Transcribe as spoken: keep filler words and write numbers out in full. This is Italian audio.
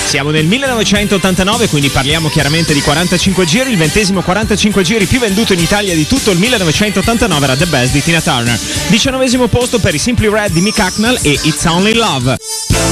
Siamo nel millenovecentottantanove, quindi parliamo chiaramente di quarantacinque giri. Il ventesimo quarantacinque giri più venduto in Italia di tutto il millenovecentottantanove era The Best di Tina Turner. diciannovesimo posto per i Simply Red di Mick Hucknall e It's Only Love.